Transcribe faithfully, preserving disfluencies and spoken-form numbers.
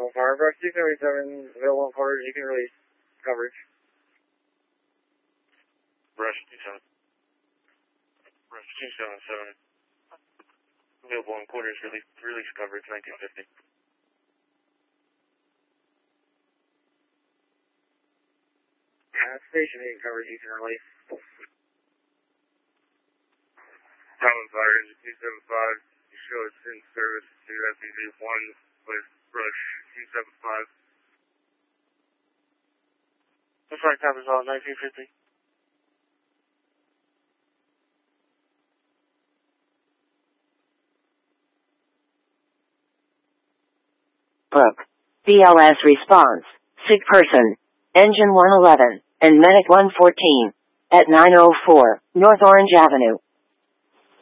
so far. Brush two seventy-seven, available on quarters, you can release coverage. Brush two seven. Brush two seven seven. Available on quarters, release, release coverage, nineteen fifty. Uh, station eight coverage, you can release. Common Fire, engine two seven five. You show it's in service to S E V one with Brush two seven five. That's right, covers all nineteen fifty. Book. B L S response. Sick person. Engine one eleven and Medic one fourteen at nine oh four North Orange Avenue.